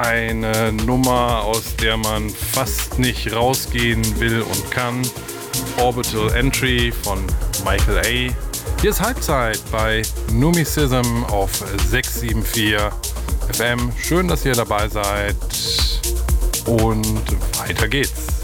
eine Nummer, aus der man fast nicht rausgehen will und kann. Orbital Entry von Michael A. Hier ist Halbzeit bei Numisism auf 674 FM. Schön, dass ihr dabei seid und weiter geht's.